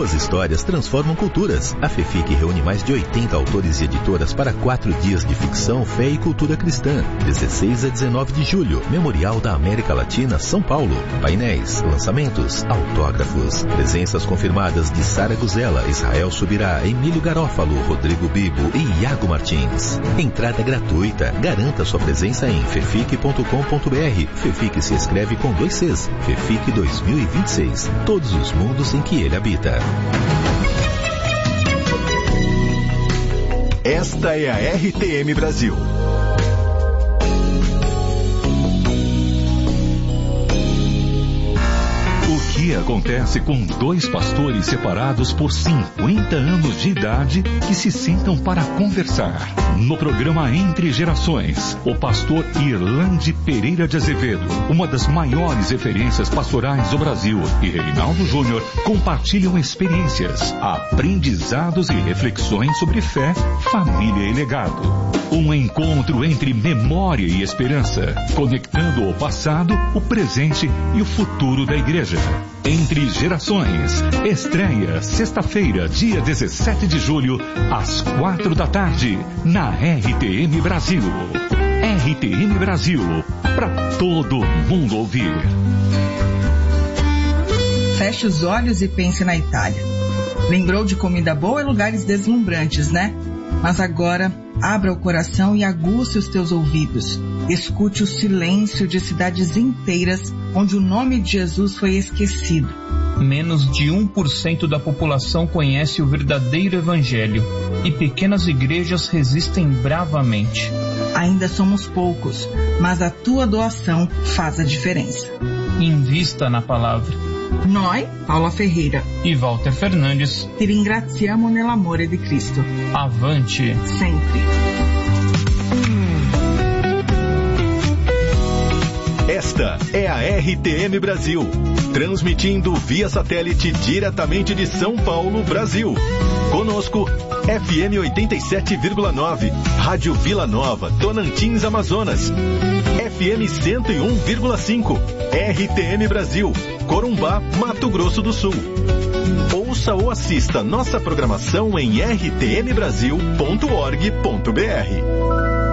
Suas histórias transformam culturas. A FEFIC reúne mais de 80 autores e editoras para 4 dias de ficção, fé e cultura cristã. 16 a 19 de julho, Memorial da América Latina, São Paulo. Painéis, lançamentos, autógrafos. Presenças confirmadas de Sara Guzela, Israel Subirá, Emílio Garófalo, Rodrigo Bibo e Iago Martins. Entrada gratuita. Garanta sua presença em fefic.com.br. FEFIC se escreve com 2 Cs. FEFIC 2026. Todos os mundos em que ele habita. Esta é a RTM Brasil. O que acontece com 2 pastores separados por 50 anos de idade que se sentam para conversar? No programa Entre Gerações, o pastor Irlande Pereira de Azevedo, uma das maiores referências pastorais do Brasil, e Reinaldo Júnior compartilham experiências, aprendizados e reflexões sobre fé, família e legado. Um encontro entre memória e esperança, conectando o passado, o presente e o futuro da igreja. Entre Gerações, estreia sexta-feira, dia 17 de julho, às 4 da tarde, na RTM Brasil. RTM Brasil, para todo mundo ouvir. Feche os olhos e pense na Itália. Lembrou de comida boa e lugares deslumbrantes, né? Mas agora, abra o coração e aguce os teus ouvidos. Escute o silêncio de cidades inteiras onde o nome de Jesus foi esquecido. Menos de 1% da população conhece o verdadeiro evangelho e pequenas igrejas resistem bravamente. Ainda somos poucos, mas a tua doação faz a diferença. Invista na palavra. Noi, Paula Ferreira e Walter Fernandes, ti ringraziamo nell'amore di Cristo. Avante sempre. Esta é a RTM Brasil, transmitindo via satélite diretamente de São Paulo, Brasil. Conosco, FM 87,9, Rádio Vila Nova, Tonantins, Amazonas. FM 101,5, RTM Brasil, Corumbá, Mato Grosso do Sul. Ouça ou assista nossa programação em rtmbrasil.org.br.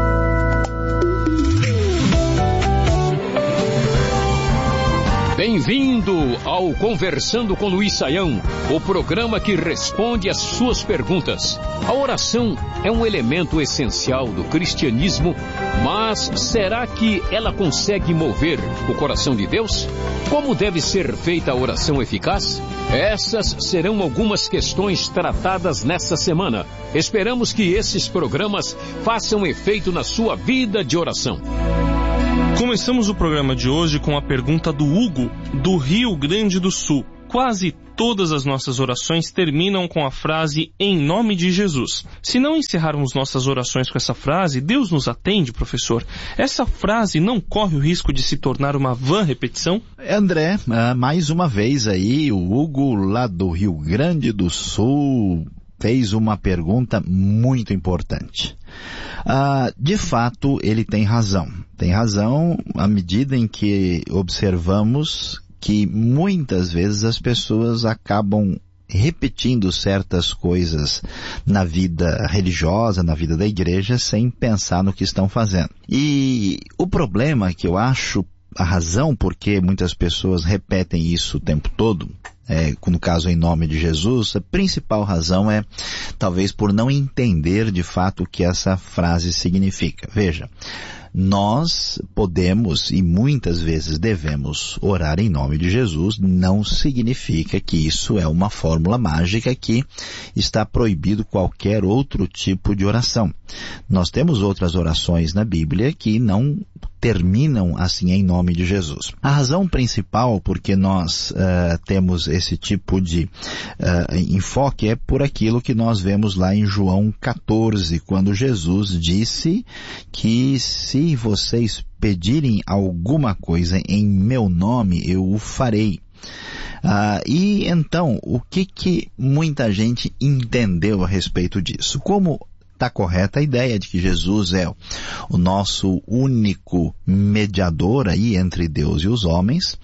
Bem-vindo ao Conversando com Luiz Saião, o programa que responde às suas perguntas. A oração é um elemento essencial do cristianismo, mas será que ela consegue mover o coração de Deus? Como deve ser feita a oração eficaz? Essas serão algumas questões tratadas nesta semana. Esperamos que esses programas façam efeito na sua vida de oração. Começamos o programa de hoje com a pergunta do Hugo, do Rio Grande do Sul. Quase todas as nossas orações terminam com a frase "em nome de Jesus". Se não encerrarmos nossas orações com essa frase, Deus nos atende, professor? Essa frase não corre o risco de se tornar uma vã repetição? André, mais uma vez aí, o Hugo lá do Rio Grande do Sul fez uma pergunta muito importante. De fato, ele tem razão. Tem razão à medida em que observamos que muitas vezes as pessoas acabam repetindo certas coisas na vida religiosa, na vida da igreja, sem pensar no que estão fazendo. E o problema que eu acho, a razão por que muitas pessoas repetem isso o tempo todo, no caso em nome de Jesus, a principal razão é talvez por não entender de fato o que essa frase significa. Veja, nós podemos e muitas vezes devemos orar em nome de Jesus, não significa que isso é uma fórmula mágica que está proibido qualquer outro tipo de oração. Nós temos outras orações na Bíblia que não terminam assim em nome de Jesus. A razão principal porque nós temos esse tipo de enfoque é por aquilo que nós vemos lá em João 14, quando Jesus disse que se vocês pedirem alguma coisa em meu nome, eu o farei. E então, o que muita gente entendeu a respeito disso? Como está correta a ideia de que Jesus é o nosso único mediador aí entre Deus e os homens,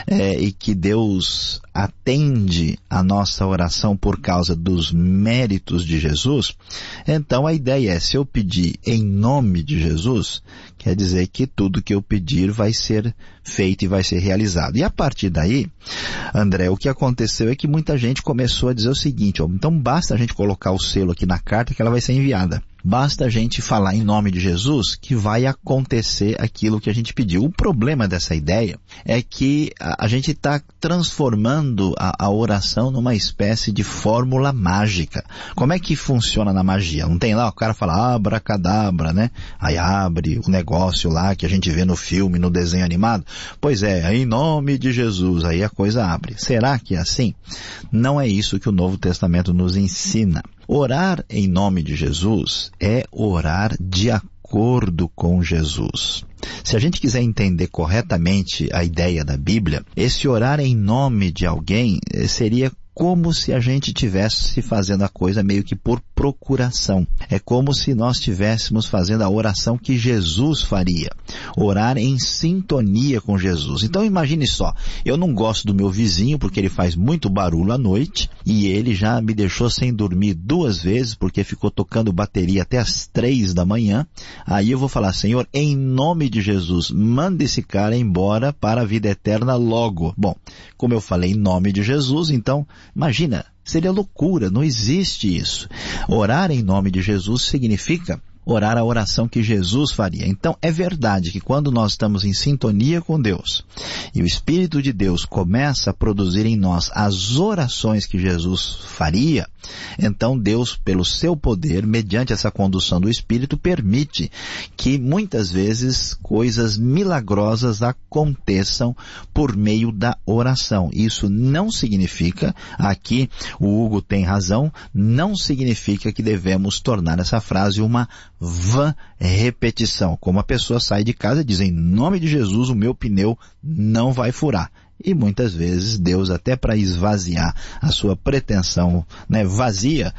e que Deus atende a nossa oração por causa dos méritos de Jesus. Então a ideia é, se eu pedir em nome de Jesus, quer dizer que tudo que eu pedir vai ser feito e vai ser realizado. E a partir daí, André, o que aconteceu é que muita gente começou a dizer o seguinte, então basta a gente colocar o selo aqui na carta que ela vai ser enviada. Basta a gente falar em nome de Jesus que vai acontecer aquilo que a gente pediu. O problema dessa ideia é que a gente está transformando a oração numa espécie de fórmula mágica. Como é que funciona na magia? Não tem lá, o cara fala abracadabra, né? Aí abre o negócio lá que a gente vê no filme, no desenho animado. Pois é, em nome de Jesus, aí a coisa abre. Será que é assim? Não é isso que o Novo Testamento nos ensina. Orar em nome de Jesus é orar de acordo com Jesus. Se a gente quiser entender corretamente a ideia da Bíblia, esse orar em nome de alguém seria como se a gente estivesse fazendo a coisa meio que por procuração. É como se nós estivéssemos fazendo a oração que Jesus faria. Orar em sintonia com Jesus. Então imagine só, eu não gosto do meu vizinho porque ele faz muito barulho à noite e ele já me deixou sem dormir 2 vezes porque ficou tocando bateria até as 3 da manhã. Aí eu vou falar, Senhor, em nome de Jesus, manda esse cara embora para a vida eterna logo. Bom, como eu falei em nome de Jesus, então imagina, seria loucura, não existe isso. Orar em nome de Jesus significa orar a oração que Jesus faria. Então, é verdade que quando nós estamos em sintonia com Deus e o Espírito de Deus começa a produzir em nós as orações que Jesus faria, então Deus, pelo seu poder, mediante essa condução do Espírito, permite que muitas vezes coisas milagrosas aconteçam por meio da oração. Isso não significa, aqui o Hugo tem razão, não significa que devemos tornar essa frase uma vã repetição. Como a pessoa sai de casa e diz, em nome de Jesus o meu pneu não vai furar. E muitas vezes Deus, até para esvaziar a sua pretensão, né, vazia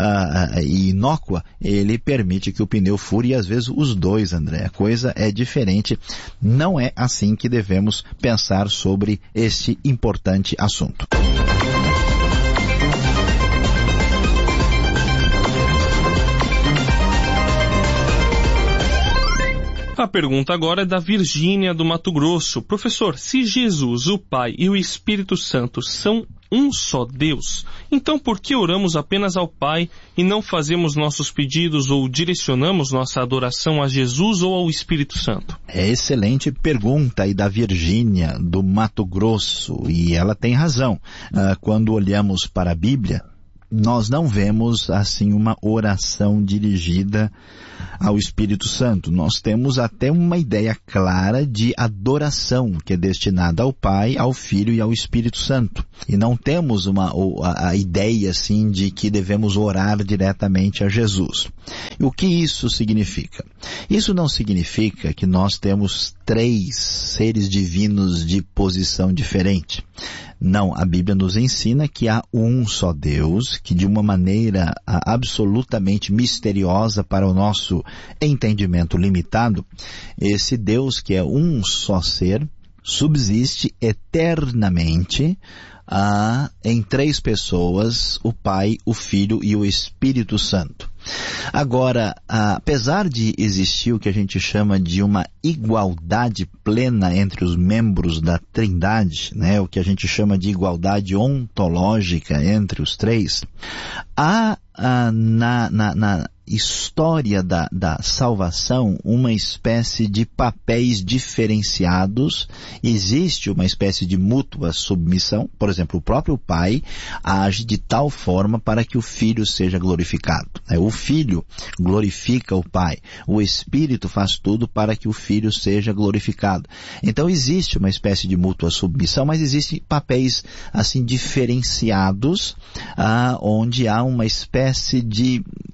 e inócua, ele permite que o pneu fure, e às vezes os dois, André. A coisa é diferente. Não é assim que devemos pensar sobre este importante assunto. A pergunta agora é da Virgínia do Mato Grosso. Professor, se Jesus, o Pai e o Espírito Santo são um só Deus, então por que oramos apenas ao Pai e não fazemos nossos pedidos ou direcionamos nossa adoração a Jesus ou ao Espírito Santo? É excelente pergunta aí da Virgínia do Mato Grosso, e ela tem razão. Quando olhamos para a Bíblia, nós não vemos assim uma oração dirigida ao Espírito Santo. Nós temos até uma ideia clara de adoração que é destinada ao Pai, ao Filho e ao Espírito Santo. E não temos a ideia assim de que devemos orar diretamente a Jesus. E o que isso significa? Isso não significa que nós temos 3 seres divinos de posição diferente. Não, a Bíblia nos ensina que há um só Deus, que de uma maneira absolutamente misteriosa para o nosso entendimento limitado, esse Deus que é um só ser, subsiste eternamente em 3 pessoas, o Pai, o Filho e o Espírito Santo. Agora, apesar de existir o que a gente chama de uma igualdade plena entre os membros da Trindade, né, o que a gente chama de igualdade ontológica entre os 3, há na história da salvação uma espécie de papéis diferenciados. Existe uma espécie de mútua submissão. Por exemplo, o próprio Pai age de tal forma para que o Filho seja glorificado. O Filho glorifica o Pai. O Espírito faz tudo para que o Filho seja glorificado. Então existe uma espécie de mútua submissão, mas existem papéis assim diferenciados, onde há uma espécie de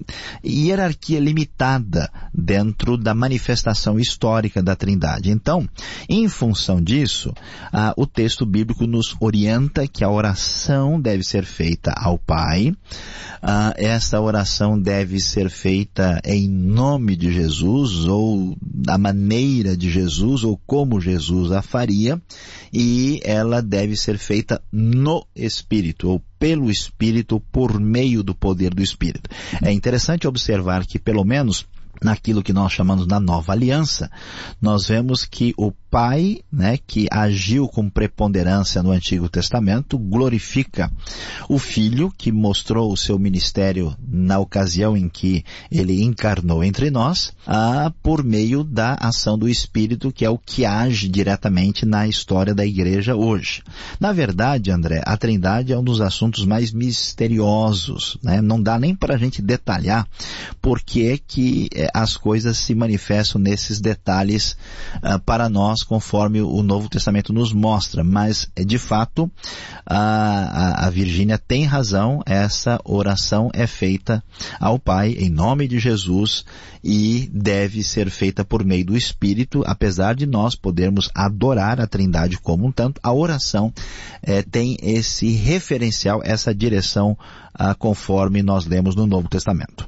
hierarquia limitada dentro da manifestação histórica da Trindade. Então, em função disso, o texto bíblico nos orienta que a oração deve ser feita ao Pai. Essa oração deve ser feita em nome de Jesus, ou da maneira de Jesus, ou como Jesus a faria, e ela deve ser feita no Espírito, ou pelo Espírito, por meio do poder do Espírito. É interessante observar que, pelo menos naquilo que nós chamamos da nova aliança, nós vemos que o Pai, que agiu com preponderância no Antigo Testamento, glorifica o Filho, que mostrou o seu ministério na ocasião em que ele encarnou entre nós, por meio da ação do Espírito, que é o que age diretamente na história da igreja hoje. Na verdade, André, a Trindade é um dos assuntos mais misteriosos, Não dá nem para a gente detalhar por que as coisas se manifestam nesses detalhes para nós, conforme o Novo Testamento nos mostra, mas de fato a Virgínia tem razão, essa oração é feita ao Pai em nome de Jesus e deve ser feita por meio do Espírito. Apesar de nós podermos adorar a Trindade como um tanto, a oração tem esse referencial, essa direção conforme nós lemos no Novo Testamento.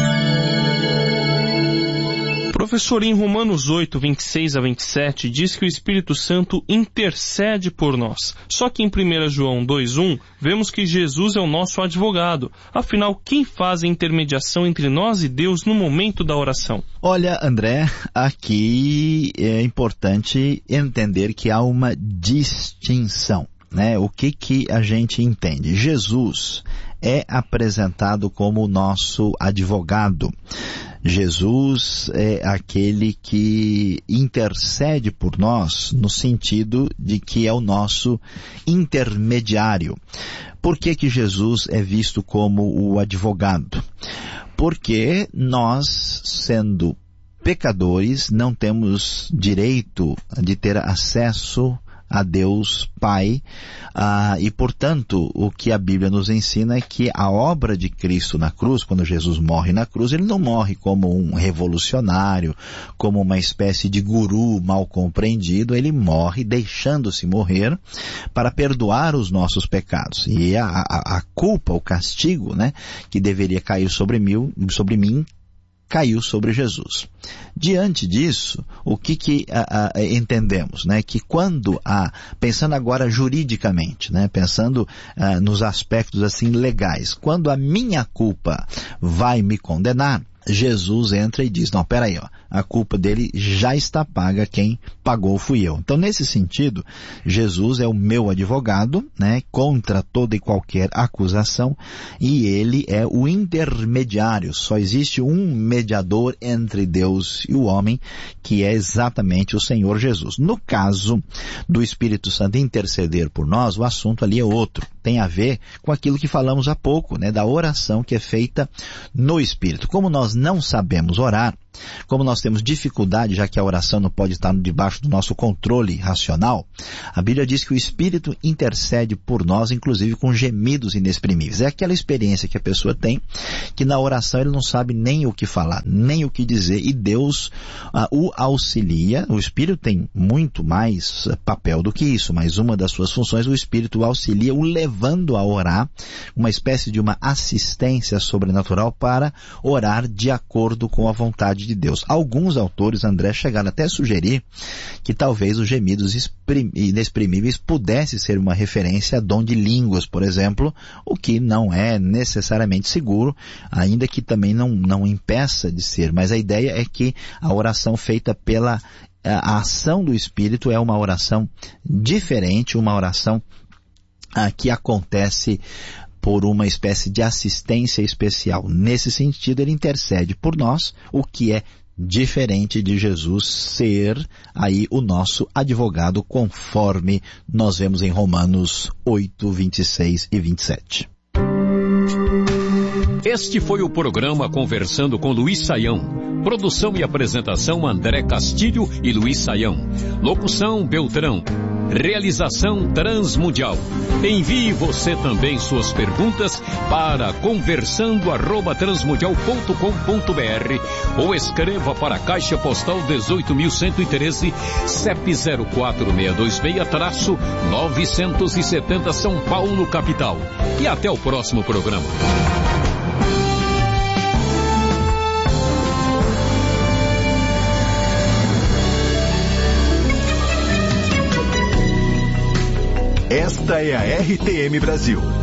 Professor, em Romanos 8, 26 a 27, diz que o Espírito Santo intercede por nós. Só que em 1 João 2:1, vemos que Jesus é o nosso advogado. Afinal, quem faz a intermediação entre nós e Deus no momento da oração? Olha, André, aqui é importante entender que há uma distinção. O que a gente entende? Jesus é apresentado como o nosso advogado. Jesus é aquele que intercede por nós no sentido de que é o nosso intermediário. Por que Jesus é visto como o advogado? Porque nós, sendo pecadores, não temos direito de ter acesso a Deus Pai, e portanto o que a Bíblia nos ensina é que a obra de Cristo na cruz, quando Jesus morre na cruz, ele não morre como um revolucionário, como uma espécie de guru mal compreendido, ele morre deixando-se morrer para perdoar os nossos pecados. E a culpa, o castigo, que deveria cair sobre mim, caiu sobre Jesus. Diante disso, o que entendemos? Que quando, pensando agora juridicamente, pensando nos aspectos assim legais, quando a minha culpa vai me condenar, Jesus entra e diz, não, peraí, a culpa dele já está paga, quem pagou fui eu. Então, nesse sentido, Jesus é o meu advogado, contra toda e qualquer acusação, e ele é o intermediário. Só existe um mediador entre Deus e o homem, que é exatamente o Senhor Jesus. No caso do Espírito Santo interceder por nós, o assunto ali é outro. Tem a ver com aquilo que falamos há pouco, da oração que é feita no Espírito. Como nós não sabemos orar, como nós temos dificuldade, já que a oração não pode estar debaixo do nosso controle racional, a Bíblia diz que o Espírito intercede por nós, inclusive com gemidos inexprimíveis. É aquela experiência que a pessoa tem, que na oração ele não sabe nem o que falar, nem o que dizer, e Deus o auxilia. O Espírito tem muito mais papel do que isso, mas uma das suas funções, o Espírito o auxilia, o levando a orar, uma espécie de uma assistência sobrenatural para orar de acordo com a vontade de Deus. Alguns autores, André, chegaram até a sugerir que talvez os gemidos inexprimíveis pudesse ser uma referência a dom de línguas, por exemplo, o que não é necessariamente seguro, ainda que também não impeça de ser, mas a ideia é que a oração feita pela a ação do Espírito é uma oração diferente, uma oração que acontece por uma espécie de assistência especial. Nesse sentido, ele intercede por nós, o que é diferente de Jesus ser aí o nosso advogado, conforme nós vemos em Romanos 8, 26 e 27. Este foi o programa Conversando com Luiz Saião. Produção e apresentação André Castilho e Luiz Saião. Locução Beltrão. Realização Transmundial. Envie você também suas perguntas para conversando@transmundial.com.br ou escreva para a Caixa Postal 18.113, CEP 04626-970 São Paulo, capital. E até o próximo programa. Esta é a RTM Brasil,